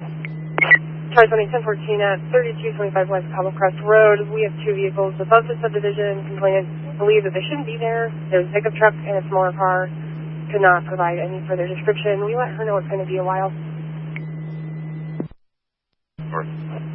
Charlie 1014 at 3225 West Cobble Crest Road. We have two vehicles above the subdivision. Complainant believed that they shouldn't be there. There's a pickup truck and a smaller car. Could not provide any further description. We let her know it's going to be a while. Sure.